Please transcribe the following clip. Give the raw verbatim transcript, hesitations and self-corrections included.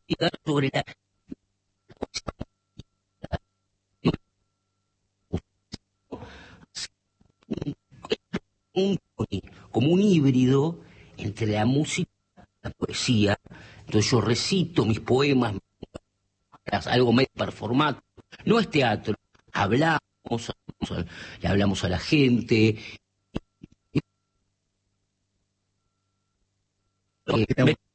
sobre la un, como un híbrido entre la música y la poesía. Entonces yo recito mis poemas, algo medio performático. No es teatro, hablamos, hablamos, le hablamos a la gente. ¿Qué te,